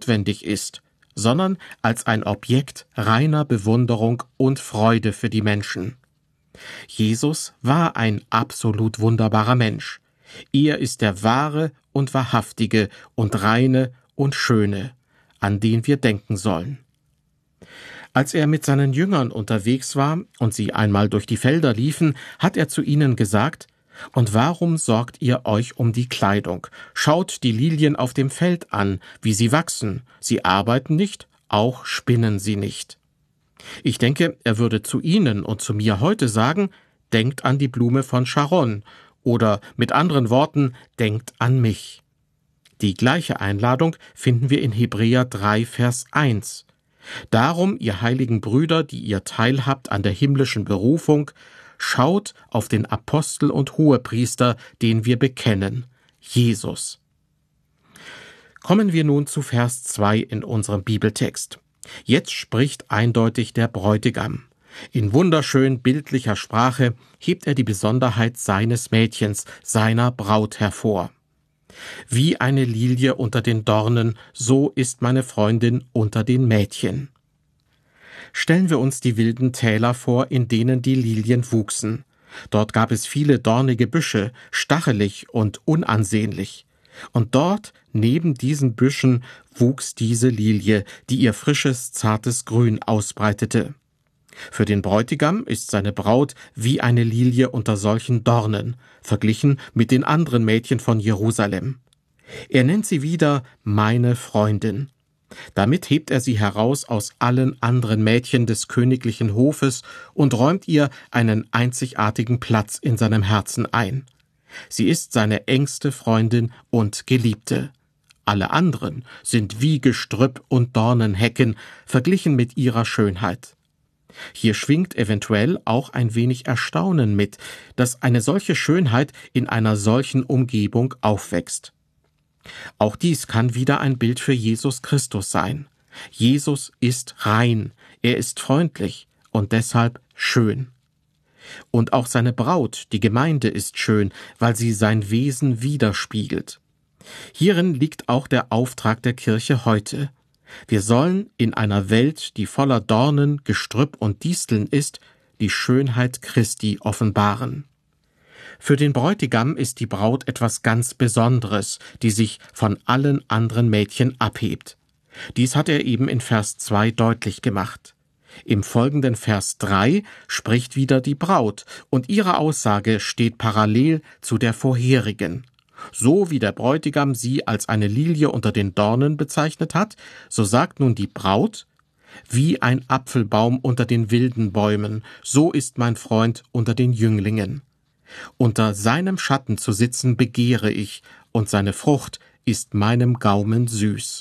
notwendig ist, sondern als ein Objekt reiner Bewunderung und Freude für die Menschen. Jesus war ein absolut wunderbarer Mensch. Er ist der wahre und wahrhaftige und reine und schöne, an den wir denken sollen. Als er mit seinen Jüngern unterwegs war und sie einmal durch die Felder liefen, hat er zu ihnen gesagt: »Und warum sorgt ihr euch um die Kleidung? Schaut die Lilien auf dem Feld an, wie sie wachsen. Sie arbeiten nicht, auch spinnen sie nicht.« Ich denke, er würde zu Ihnen und zu mir heute sagen: Denkt an die Blume von Sharon, oder mit anderen Worten, denkt an mich. Die gleiche Einladung finden wir in Hebräer 3, Vers 1. Darum, ihr heiligen Brüder, die ihr teilhabt an der himmlischen Berufung, schaut auf den Apostel und Hohepriester, den wir bekennen, Jesus. Kommen wir nun zu Vers 2 in unserem Bibeltext. Jetzt spricht eindeutig der Bräutigam. In wunderschön bildlicher Sprache hebt er die Besonderheit seines Mädchens, seiner Braut hervor. Wie eine Lilie unter den Dornen, so ist meine Freundin unter den Mädchen. Stellen wir uns die wilden Täler vor, in denen die Lilien wuchsen. Dort gab es viele dornige Büsche, stachelig und unansehnlich. Und dort, neben diesen Büschen, wuchs diese Lilie, die ihr frisches, zartes Grün ausbreitete. Für den Bräutigam ist seine Braut wie eine Lilie unter solchen Dornen, verglichen mit den anderen Mädchen von Jerusalem. Er nennt sie wieder meine Freundin. Damit hebt er sie heraus aus allen anderen Mädchen des königlichen Hofes und räumt ihr einen einzigartigen Platz in seinem Herzen ein. Sie ist seine engste Freundin und Geliebte. Alle anderen sind wie Gestrüpp und Dornenhecken, verglichen mit ihrer Schönheit. Hier schwingt eventuell auch ein wenig Erstaunen mit, dass eine solche Schönheit in einer solchen Umgebung aufwächst. Auch dies kann wieder ein Bild für Jesus Christus sein. Jesus ist rein, er ist freundlich und deshalb schön. Und auch seine Braut, die Gemeinde, ist schön, weil sie sein Wesen widerspiegelt. Hierin liegt auch der Auftrag der Kirche heute. Wir sollen in einer Welt, die voller Dornen, Gestrüpp und Disteln ist, die Schönheit Christi offenbaren. Für den Bräutigam ist die Braut etwas ganz Besonderes, die sich von allen anderen Mädchen abhebt. Dies hat er eben in Vers 2 deutlich gemacht. Im folgenden Vers 3 spricht wieder die Braut, und ihre Aussage steht parallel zu der vorherigen. So wie der Bräutigam sie als eine Lilie unter den Dornen bezeichnet hat, so sagt nun die Braut: Wie ein Apfelbaum unter den wilden Bäumen, so ist mein Freund unter den Jünglingen. Unter seinem Schatten zu sitzen begehre ich, und seine Frucht ist meinem Gaumen süß.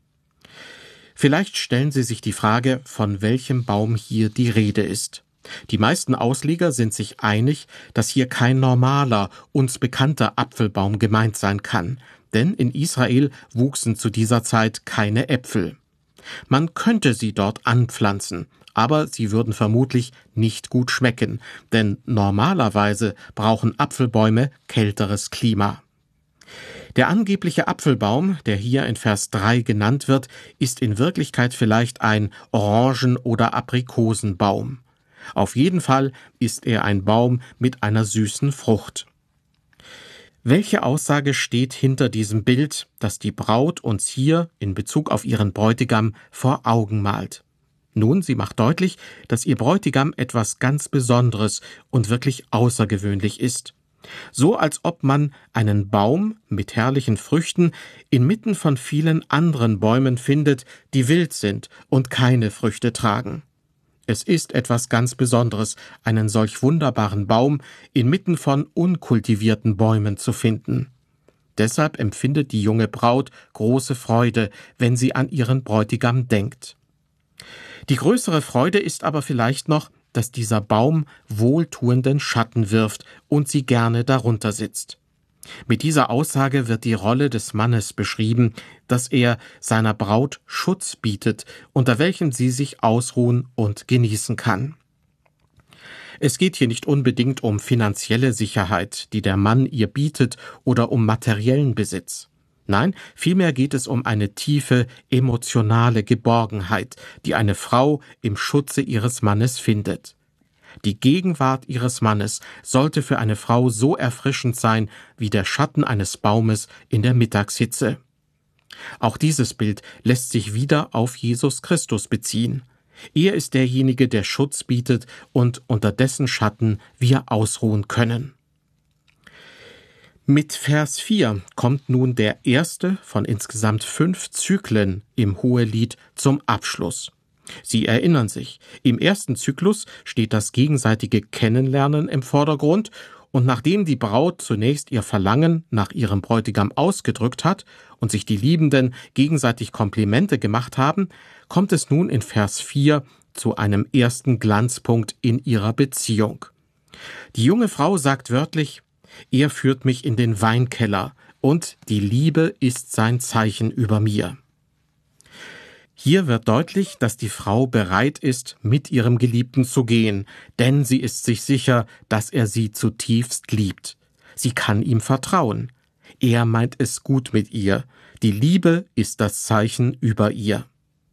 Vielleicht stellen Sie sich die Frage, von welchem Baum hier die Rede ist. Die meisten Ausleger sind sich einig, dass hier kein normaler, uns bekannter Apfelbaum gemeint sein kann, denn in Israel wuchsen zu dieser Zeit keine Äpfel. Man könnte sie dort anpflanzen, aber sie würden vermutlich nicht gut schmecken, denn normalerweise brauchen Apfelbäume kälteres Klima. Der angebliche Apfelbaum, der hier in Vers 3 genannt wird, ist in Wirklichkeit vielleicht ein Orangen- oder Aprikosenbaum. Auf jeden Fall ist er ein Baum mit einer süßen Frucht. Welche Aussage steht hinter diesem Bild, das die Braut uns hier in Bezug auf ihren Bräutigam vor Augen malt? Nun, sie macht deutlich, dass ihr Bräutigam etwas ganz Besonderes und wirklich außergewöhnlich ist. So als ob man einen Baum mit herrlichen Früchten inmitten von vielen anderen Bäumen findet, die wild sind und keine Früchte tragen. Es ist etwas ganz Besonderes, einen solch wunderbaren Baum inmitten von unkultivierten Bäumen zu finden. Deshalb empfindet die junge Braut große Freude, wenn sie an ihren Bräutigam denkt. Die größere Freude ist aber vielleicht noch, dass dieser Baum wohltuenden Schatten wirft und sie gerne darunter sitzt. Mit dieser Aussage wird die Rolle des Mannes beschrieben, dass er seiner Braut Schutz bietet, unter welchem sie sich ausruhen und genießen kann. Es geht hier nicht unbedingt um finanzielle Sicherheit, die der Mann ihr bietet, oder um materiellen Besitz. Nein, vielmehr geht es um eine tiefe emotionale Geborgenheit, die eine Frau im Schutze ihres Mannes findet. Die Gegenwart ihres Mannes sollte für eine Frau so erfrischend sein wie der Schatten eines Baumes in der Mittagshitze. Auch dieses Bild lässt sich wieder auf Jesus Christus beziehen. Er ist derjenige, der Schutz bietet und unter dessen Schatten wir ausruhen können. Mit Vers 4 kommt nun der erste von insgesamt 5 Zyklen im Hohelied zum Abschluss. Sie erinnern sich, im ersten Zyklus steht das gegenseitige Kennenlernen im Vordergrund, und nachdem die Braut zunächst ihr Verlangen nach ihrem Bräutigam ausgedrückt hat und sich die Liebenden gegenseitig Komplimente gemacht haben, kommt es nun in Vers 4 zu einem ersten Glanzpunkt in ihrer Beziehung. Die junge Frau sagt wörtlich: Er führt mich in den Weinkeller, und die Liebe ist sein Zeichen über mir. Hier wird deutlich, dass die Frau bereit ist, mit ihrem Geliebten zu gehen, denn sie ist sich sicher, dass er sie zutiefst liebt. Sie kann ihm vertrauen. Er meint es gut mit ihr. Die Liebe ist das Zeichen über ihr.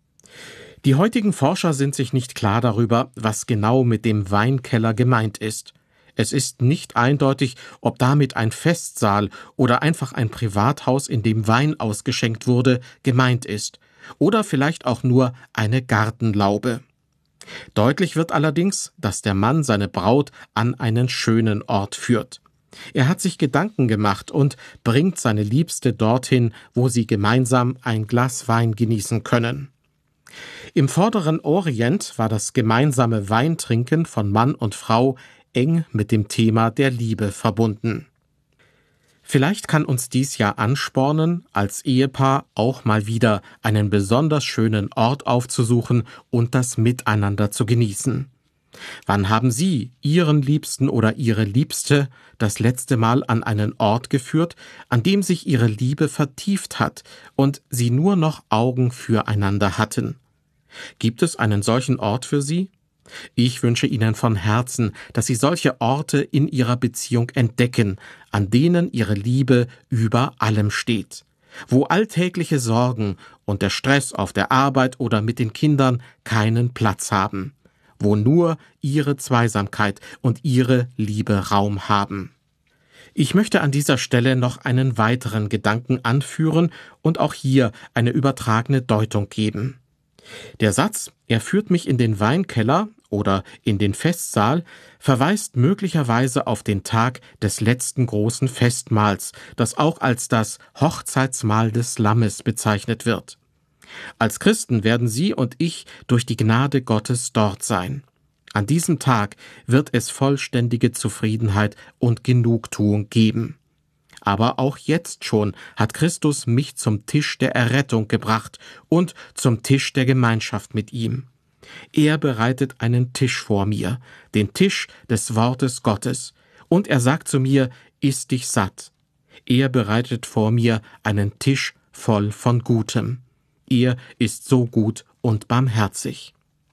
Die heutigen Forscher sind sich nicht klar darüber, was genau mit dem Weinkeller gemeint ist. Es ist nicht eindeutig, ob damit ein Festsaal oder einfach ein Privathaus, in dem Wein ausgeschenkt wurde, gemeint ist. Oder vielleicht auch nur eine Gartenlaube. Deutlich wird allerdings, dass der Mann seine Braut an einen schönen Ort führt. Er hat sich Gedanken gemacht und bringt seine Liebste dorthin, wo sie gemeinsam ein Glas Wein genießen können. Im vorderen Orient war das gemeinsame Weintrinken von Mann und Frau eng mit dem Thema der Liebe verbunden. Vielleicht kann uns dies ja anspornen, als Ehepaar auch mal wieder einen besonders schönen Ort aufzusuchen und das Miteinander zu genießen. Wann haben Sie Ihren Liebsten oder Ihre Liebste das letzte Mal an einen Ort geführt, an dem sich Ihre Liebe vertieft hat und Sie nur noch Augen füreinander hatten? Gibt es einen solchen Ort für Sie? Ich wünsche Ihnen von Herzen, dass Sie solche Orte in Ihrer Beziehung entdecken, an denen Ihre Liebe über allem steht, wo alltägliche Sorgen und der Stress auf der Arbeit oder mit den Kindern keinen Platz haben, wo nur Ihre Zweisamkeit und Ihre Liebe Raum haben. Ich möchte an dieser Stelle noch einen weiteren Gedanken anführen und auch hier eine übertragene Deutung geben. Der Satz, er führt mich in den Weinkeller oder in den Festsaal, verweist möglicherweise auf den Tag des letzten großen Festmahls, das auch als das Hochzeitsmahl des Lammes bezeichnet wird. Als Christen werden Sie und ich durch die Gnade Gottes dort sein. An diesem Tag wird es vollständige Zufriedenheit und Genugtuung geben. Aber auch jetzt schon hat Christus mich zum Tisch der Errettung gebracht und zum Tisch der Gemeinschaft mit ihm. Er bereitet einen Tisch vor mir, den Tisch des Wortes Gottes, und er sagt zu mir: Iss dich satt. Er bereitet vor mir einen Tisch voll von Gutem. Er ist so gut und barmherzig.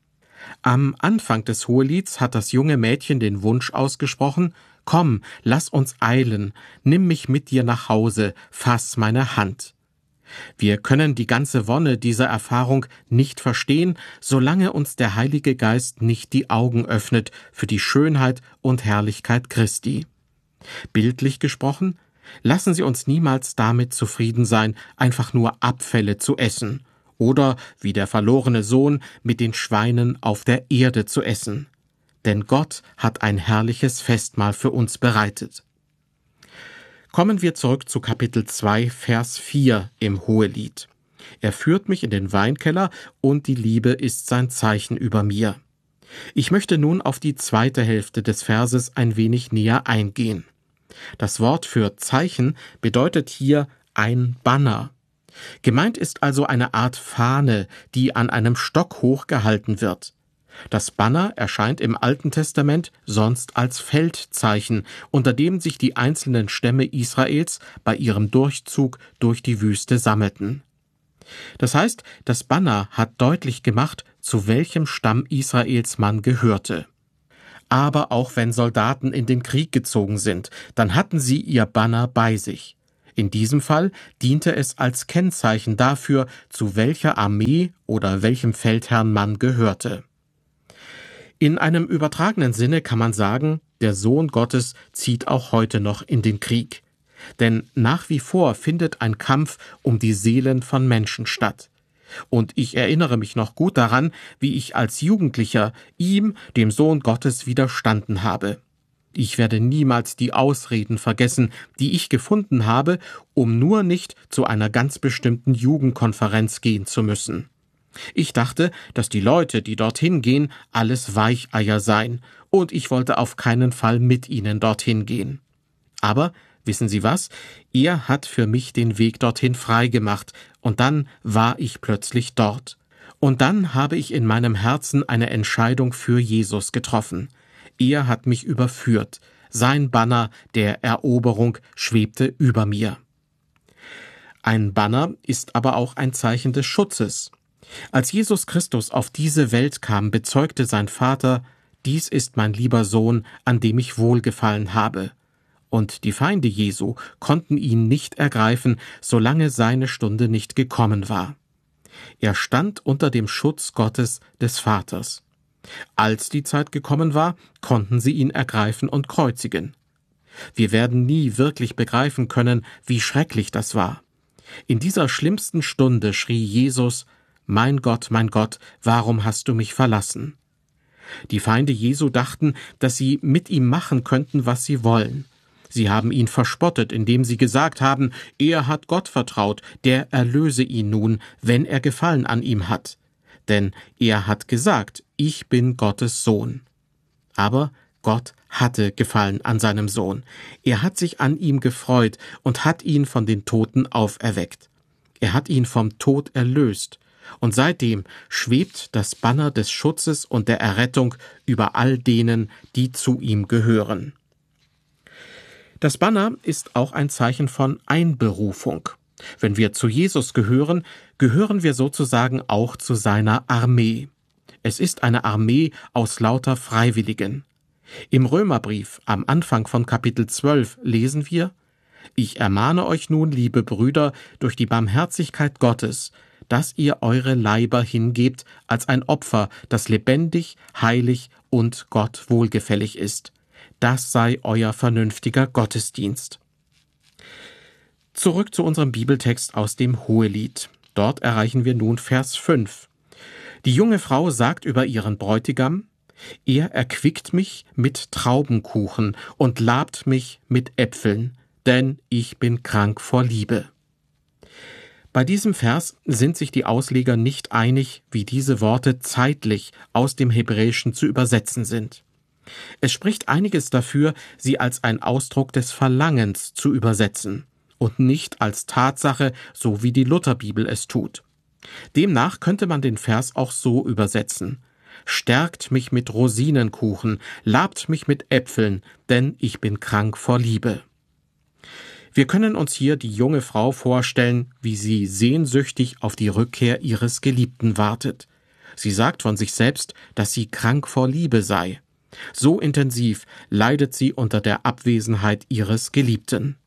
Am Anfang des Hohelieds hat das junge Mädchen den Wunsch ausgesprochen: Komm, lass uns eilen, nimm mich mit dir nach Hause, fass meine Hand. Wir können die ganze Wonne dieser Erfahrung nicht verstehen, solange uns der Heilige Geist nicht die Augen öffnet für die Schönheit und Herrlichkeit Christi. Bildlich gesprochen, lassen Sie uns niemals damit zufrieden sein, einfach nur Abfälle zu essen oder, wie der verlorene Sohn, mit den Schweinen auf der Erde zu essen. Denn Gott hat ein herrliches Festmahl für uns bereitet. Kommen wir zurück zu Kapitel 2, Vers 4 im Hohelied. Er führt mich in den Weinkeller, und die Liebe ist sein Zeichen über mir. Ich möchte nun auf die zweite Hälfte des Verses ein wenig näher eingehen. Das Wort für Zeichen bedeutet hier ein Banner. Gemeint ist also eine Art Fahne, die an einem Stock hochgehalten wird. Das Banner erscheint im Alten Testament sonst als Feldzeichen, unter dem sich die einzelnen Stämme Israels bei ihrem Durchzug durch die Wüste sammelten. Das heißt, das Banner hat deutlich gemacht, zu welchem Stamm Israels man gehörte. Aber auch wenn Soldaten in den Krieg gezogen sind, dann hatten sie ihr Banner bei sich. In diesem Fall diente es als Kennzeichen dafür, zu welcher Armee oder welchem Feldherrn man gehörte. In einem übertragenen Sinne kann man sagen, der Sohn Gottes zieht auch heute noch in den Krieg. Denn nach wie vor findet ein Kampf um die Seelen von Menschen statt. Und ich erinnere mich noch gut daran, wie ich als Jugendlicher ihm, dem Sohn Gottes, widerstanden habe. Ich werde niemals die Ausreden vergessen, die ich gefunden habe, um nur nicht zu einer ganz bestimmten Jugendkonferenz gehen zu müssen. Ich dachte, dass die Leute, die dorthin gehen, alles Weicheier seien, und ich wollte auf keinen Fall mit ihnen dorthin gehen. Aber wissen Sie was? Er hat für mich den Weg dorthin freigemacht, und dann war ich plötzlich dort. Und dann habe ich in meinem Herzen eine Entscheidung für Jesus getroffen. Er hat mich überführt. Sein Banner der Eroberung schwebte über mir. Ein Banner ist aber auch ein Zeichen des Schutzes. Als Jesus Christus auf diese Welt kam, bezeugte sein Vater: Dies ist mein lieber Sohn, an dem ich wohlgefallen habe. Und die Feinde Jesu konnten ihn nicht ergreifen, solange seine Stunde nicht gekommen war. Er stand unter dem Schutz Gottes des Vaters. Als die Zeit gekommen war, konnten sie ihn ergreifen und kreuzigen. Wir werden nie wirklich begreifen können, wie schrecklich das war. In dieser schlimmsten Stunde schrie Jesus: mein Gott, warum hast du mich verlassen? Die Feinde Jesu dachten, dass sie mit ihm machen könnten, was sie wollen. Sie haben ihn verspottet, indem sie gesagt haben, er hat Gott vertraut, der erlöse ihn nun, wenn er Gefallen an ihm hat. Denn er hat gesagt, ich bin Gottes Sohn. Aber Gott hatte Gefallen an seinem Sohn. Er hat sich an ihm gefreut und hat ihn von den Toten auferweckt. Er hat ihn vom Tod erlöst. Und seitdem schwebt das Banner des Schutzes und der Errettung über all denen, die zu ihm gehören. Das Banner ist auch ein Zeichen von Einberufung. Wenn wir zu Jesus gehören, gehören wir sozusagen auch zu seiner Armee. Es ist eine Armee aus lauter Freiwilligen. Im Römerbrief am Anfang von Kapitel 12 lesen wir: Ich ermahne euch nun, liebe Brüder, durch die Barmherzigkeit Gottes, dass ihr eure Leiber hingebt als ein Opfer, das lebendig, heilig und Gott wohlgefällig ist. Das sei euer vernünftiger Gottesdienst. Zurück zu unserem Bibeltext aus dem Hohelied. Dort erreichen wir nun Vers 5. Die junge Frau sagt über ihren Bräutigam: Er erquickt mich mit Traubenkuchen und labt mich mit Äpfeln, denn ich bin krank vor Liebe. Bei diesem Vers sind sich die Ausleger nicht einig, wie diese Worte zeitlich aus dem Hebräischen zu übersetzen sind. Es spricht einiges dafür, sie als ein Ausdruck des Verlangens zu übersetzen und nicht als Tatsache, so wie die Lutherbibel es tut. Demnach könnte man den Vers auch so übersetzen: Stärkt mich mit Rosinenkuchen, labt mich mit Äpfeln, denn ich bin krank vor Liebe. Wir können uns hier die junge Frau vorstellen, wie sie sehnsüchtig auf die Rückkehr ihres Geliebten wartet. Sie sagt von sich selbst, dass sie krank vor Liebe sei. So intensiv leidet sie unter der Abwesenheit ihres Geliebten.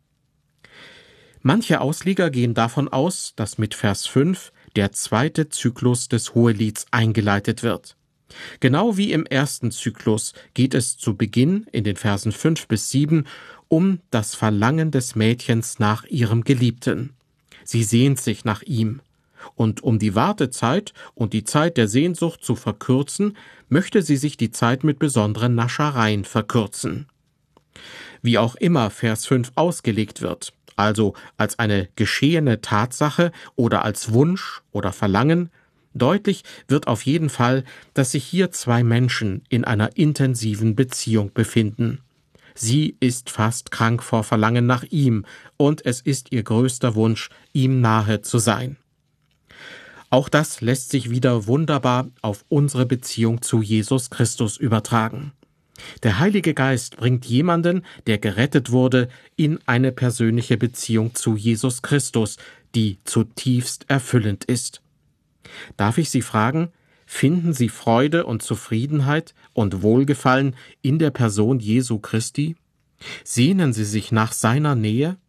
Manche Ausleger gehen davon aus, dass mit Vers 5 der zweite Zyklus des Hohelieds eingeleitet wird. Genau wie im ersten Zyklus geht es zu Beginn in den Versen 5 bis 7 um das Verlangen des Mädchens nach ihrem Geliebten. Sie sehnt sich nach ihm. Und um die Wartezeit und die Zeit der Sehnsucht zu verkürzen, möchte sie sich die Zeit mit besonderen Naschereien verkürzen. Wie auch immer Vers 5 ausgelegt wird, also als eine geschehene Tatsache oder als Wunsch oder Verlangen, deutlich wird auf jeden Fall, dass sich hier zwei Menschen in einer intensiven Beziehung befinden. Sie ist fast krank vor Verlangen nach ihm, und es ist ihr größter Wunsch, ihm nahe zu sein. Auch das lässt sich wieder wunderbar auf unsere Beziehung zu Jesus Christus übertragen. Der Heilige Geist bringt jemanden, der gerettet wurde, in eine persönliche Beziehung zu Jesus Christus, die zutiefst erfüllend ist. Darf ich Sie fragen, finden Sie Freude und Zufriedenheit und Wohlgefallen in der Person Jesu Christi? Sehnen Sie sich nach seiner Nähe?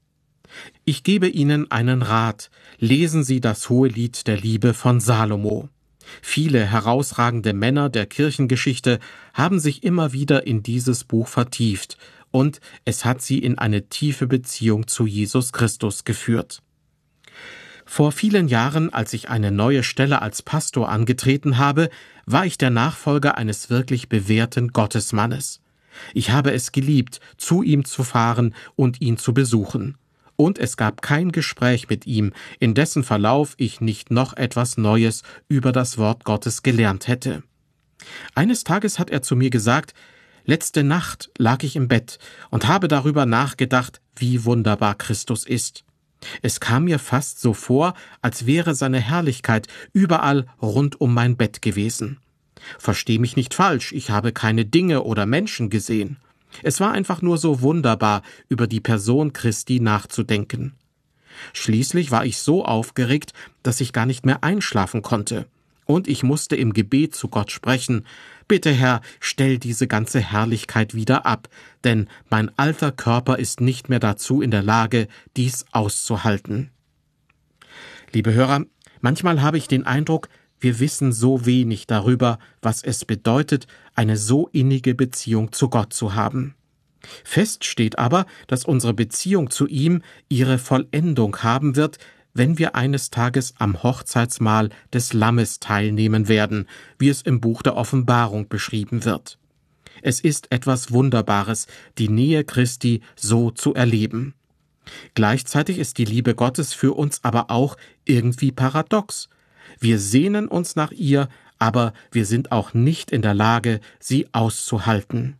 Ich gebe Ihnen einen Rat. Lesen Sie das Hohelied der Liebe von Salomo. Viele herausragende Männer der Kirchengeschichte haben sich immer wieder in dieses Buch vertieft, und es hat sie in eine tiefe Beziehung zu Jesus Christus geführt. Vor vielen Jahren, als ich eine neue Stelle als Pastor angetreten habe, war ich der Nachfolger eines wirklich bewährten Gottesmannes. Ich habe es geliebt, zu ihm zu fahren und ihn zu besuchen. Und es gab kein Gespräch mit ihm, in dessen Verlauf ich nicht noch etwas Neues über das Wort Gottes gelernt hätte. Eines Tages hat er zu mir gesagt: »Letzte Nacht lag ich im Bett und habe darüber nachgedacht, wie wunderbar Christus ist. Es kam mir fast so vor, als wäre seine Herrlichkeit überall rund um mein Bett gewesen. Versteh mich nicht falsch, ich habe keine Dinge oder Menschen gesehen. Es war einfach nur so wunderbar, über die Person Christi nachzudenken. Schließlich war ich so aufgeregt, dass ich gar nicht mehr einschlafen konnte. Und ich musste im Gebet zu Gott sprechen: »Bitte, Herr, stell diese ganze Herrlichkeit wieder ab, denn mein alter Körper ist nicht mehr dazu in der Lage, dies auszuhalten.« Liebe Hörer, manchmal habe ich den Eindruck, wir wissen so wenig darüber, was es bedeutet, eine so innige Beziehung zu Gott zu haben. Fest steht aber, dass unsere Beziehung zu ihm ihre Vollendung haben wird, wenn wir eines Tages am Hochzeitsmahl des Lammes teilnehmen werden, wie es im Buch der Offenbarung beschrieben wird. Es ist etwas Wunderbares, die Nähe Christi so zu erleben. Gleichzeitig ist die Liebe Gottes für uns aber auch irgendwie paradox. Wir sehnen uns nach ihr, aber wir sind auch nicht in der Lage, sie auszuhalten.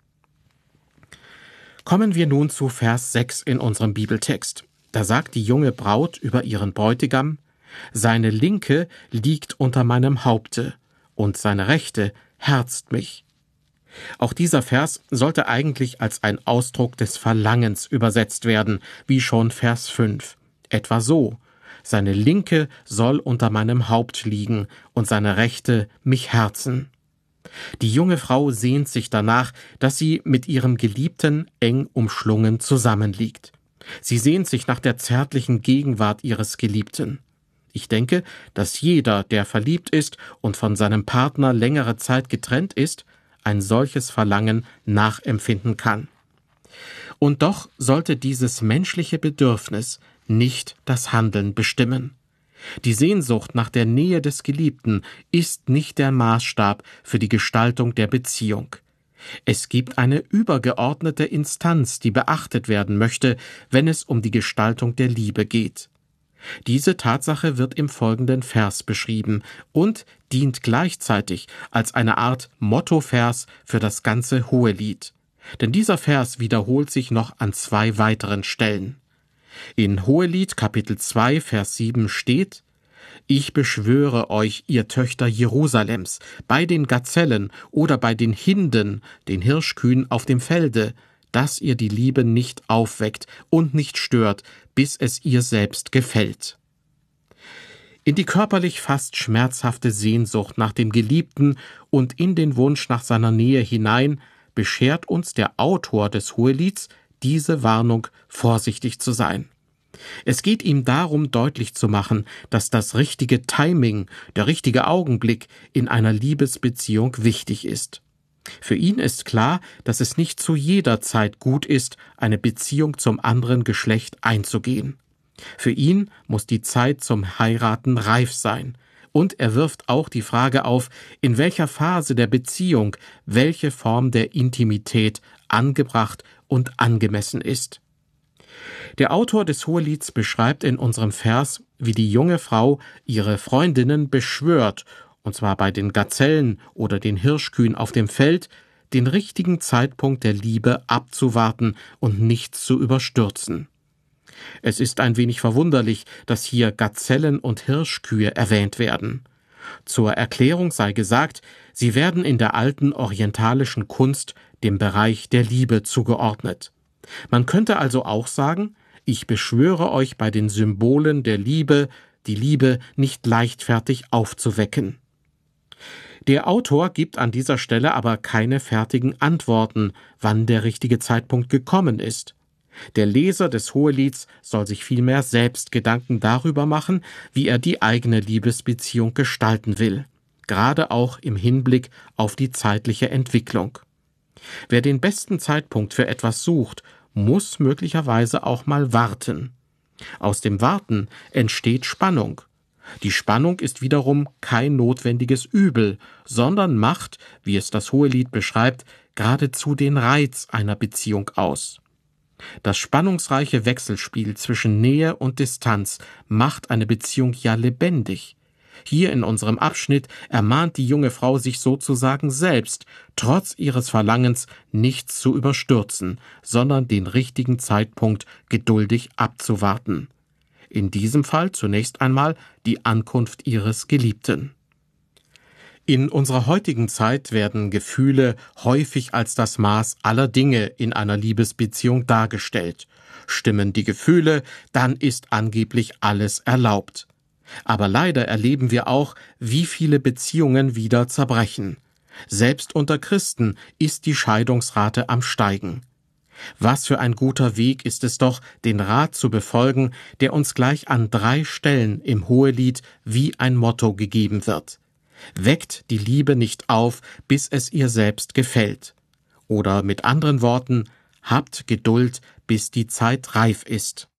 Kommen wir nun zu Vers 6 in unserem Bibeltext. Da sagt die junge Braut über ihren Bräutigam: »Seine Linke liegt unter meinem Haupte, und seine Rechte herzt mich.« Auch dieser Vers sollte eigentlich als ein Ausdruck des Verlangens übersetzt werden, wie schon Vers 5. Etwa so: »Seine Linke soll unter meinem Haupt liegen, und seine Rechte mich herzen.« Die junge Frau sehnt sich danach, dass sie mit ihrem Geliebten eng umschlungen zusammenliegt. Sie sehnt sich nach der zärtlichen Gegenwart ihres Geliebten. Ich denke, dass jeder, der verliebt ist und von seinem Partner längere Zeit getrennt ist, ein solches Verlangen nachempfinden kann. Und doch sollte dieses menschliche Bedürfnis nicht das Handeln bestimmen. Die Sehnsucht nach der Nähe des Geliebten ist nicht der Maßstab für die Gestaltung der Beziehung. Es gibt eine übergeordnete Instanz, die beachtet werden möchte, wenn es um die Gestaltung der Liebe geht. Diese Tatsache wird im folgenden Vers beschrieben und dient gleichzeitig als eine Art Mottovers für das ganze Hohelied. Denn dieser Vers wiederholt sich noch an 2 weiteren Stellen. In Hohelied Kapitel 2, Vers 7 steht: »Ich beschwöre euch, ihr Töchter Jerusalems, bei den Gazellen oder bei den Hinden, den Hirschkühen auf dem Felde, dass ihr die Liebe nicht aufweckt und nicht stört, bis es ihr selbst gefällt.« In die körperlich fast schmerzhafte Sehnsucht nach dem Geliebten und in den Wunsch nach seiner Nähe hinein beschert uns der Autor des Hohelieds diese Warnung, vorsichtig zu sein. Es geht ihm darum, deutlich zu machen, dass das richtige Timing, der richtige Augenblick in einer Liebesbeziehung wichtig ist. Für ihn ist klar, dass es nicht zu jeder Zeit gut ist, eine Beziehung zum anderen Geschlecht einzugehen. Für ihn muss die Zeit zum Heiraten reif sein. Und er wirft auch die Frage auf, in welcher Phase der Beziehung welche Form der Intimität angebracht und angemessen ist. Der Autor des Hohelieds beschreibt in unserem Vers, wie die junge Frau ihre Freundinnen beschwört, und zwar bei den Gazellen oder den Hirschkühen auf dem Feld, den richtigen Zeitpunkt der Liebe abzuwarten und nichts zu überstürzen. Es ist ein wenig verwunderlich, dass hier Gazellen und Hirschkühe erwähnt werden. Zur Erklärung sei gesagt, sie werden in der alten orientalischen Kunst dem Bereich der Liebe zugeordnet. Man könnte also auch sagen: Ich beschwöre euch bei den Symbolen der Liebe, die Liebe nicht leichtfertig aufzuwecken. Der Autor gibt an dieser Stelle aber keine fertigen Antworten, wann der richtige Zeitpunkt gekommen ist. Der Leser des Hohelieds soll sich vielmehr selbst Gedanken darüber machen, wie er die eigene Liebesbeziehung gestalten will, gerade auch im Hinblick auf die zeitliche Entwicklung. Wer den besten Zeitpunkt für etwas sucht, muss möglicherweise auch mal warten. Aus dem Warten entsteht Spannung. Die Spannung ist wiederum kein notwendiges Übel, sondern macht, wie es das Hohelied beschreibt, geradezu den Reiz einer Beziehung aus. Das spannungsreiche Wechselspiel zwischen Nähe und Distanz macht eine Beziehung ja lebendig. Hier in unserem Abschnitt ermahnt die junge Frau sich sozusagen selbst, trotz ihres Verlangens nichts zu überstürzen, sondern den richtigen Zeitpunkt geduldig abzuwarten. In diesem Fall zunächst einmal die Ankunft ihres Geliebten. In unserer heutigen Zeit werden Gefühle häufig als das Maß aller Dinge in einer Liebesbeziehung dargestellt. Stimmen die Gefühle, dann ist angeblich alles erlaubt. Aber leider erleben wir auch, wie viele Beziehungen wieder zerbrechen. Selbst unter Christen ist die Scheidungsrate am Steigen. Was für ein guter Weg ist es doch, den Rat zu befolgen, der uns gleich an 3 Stellen im Hohelied wie ein Motto gegeben wird. Weckt die Liebe nicht auf, bis es ihr selbst gefällt. Oder mit anderen Worten, habt Geduld, bis die Zeit reif ist.